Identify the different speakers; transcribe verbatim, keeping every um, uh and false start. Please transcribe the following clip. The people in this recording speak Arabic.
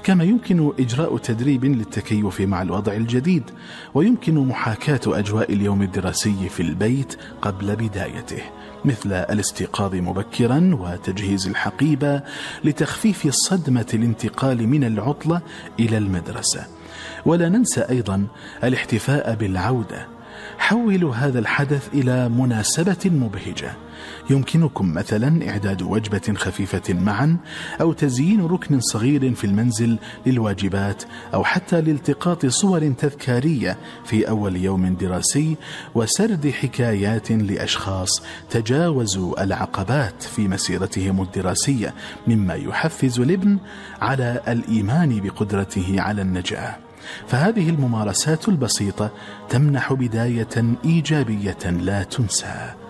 Speaker 1: كما يمكن إجراء تدريب للتكيف مع الوضع الجديد، ويمكن محاكاة أجواء اليوم الدراسي في البيت قبل بدايته، مثل الاستيقاظ مبكرا وتجهيز الحقيبة لتخفيف صدمة الانتقال من العطلة إلى المدرسة. ولا ننسى أيضا الاحتفاء بالعودة. حولوا هذا الحدث إلى مناسبة مبهجة. يمكنكم مثلا إعداد وجبة خفيفة معا، أو تزيين ركن صغير في المنزل للواجبات، أو حتى لالتقاط صور تذكارية في أول يوم دراسي، وسرد حكايات لأشخاص تجاوزوا العقبات في مسيرتهم الدراسية، مما يحفز الابن على الإيمان بقدرته على النجاح. فهذه الممارسات البسيطة تمنح بداية إيجابية لا تنسى.